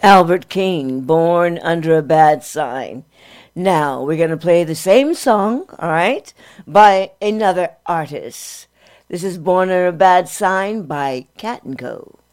Albert King, Born Under a Bad Sign. Now we're going to play the same song, all right, by another artist. This is Born Under a Bad Sign by Cat & Co.